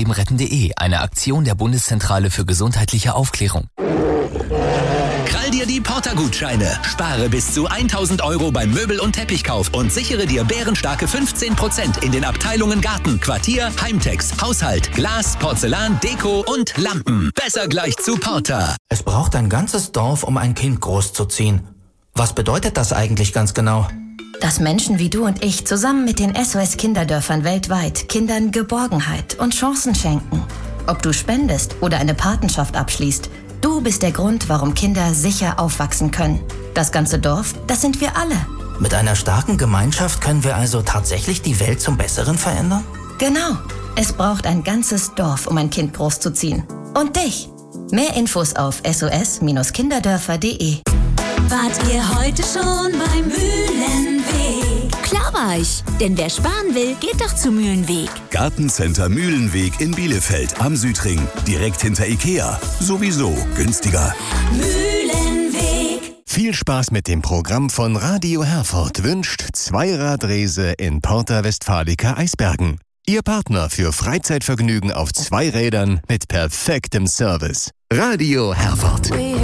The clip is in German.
lebenretten.de, eine Aktion der Bundeszentrale für gesundheitliche Aufklärung. Krall dir die Porter-Gutscheine. Spare bis zu 1.000 € beim Möbel- und Teppichkauf und sichere dir bärenstarke 15% in den Abteilungen Garten, Quartier, Heimtex, Haushalt, Glas, Porzellan, Deko und Lampen. Besser gleich zu Porter. Es braucht ein ganzes Dorf, um ein Kind großzuziehen. Was bedeutet das eigentlich ganz genau? Dass Menschen wie du und ich zusammen mit den SOS-Kinderdörfern weltweit Kindern Geborgenheit und Chancen schenken. Ob du spendest oder eine Patenschaft abschließt, du bist der Grund, warum Kinder sicher aufwachsen können. Das ganze Dorf, das sind wir alle. Mit einer starken Gemeinschaft können wir also tatsächlich die Welt zum Besseren verändern? Genau. Es braucht ein ganzes Dorf, um ein Kind großzuziehen. Und dich. Mehr Infos auf sos-kinderdörfer.de. Wart ihr heute schon beim Mühlenweg? Klar war ich, denn wer sparen will, geht doch zu Mühlenweg. Gartencenter Mühlenweg in Bielefeld am Südring, direkt hinter Ikea. Sowieso günstiger. Mühlenweg. Viel Spaß mit dem Programm von Radio Herford wünscht Zweiradrese in Porta Westfalica Eisbergen. Ihr Partner für Freizeitvergnügen auf 2 Rädern mit perfektem Service. Radio Herford.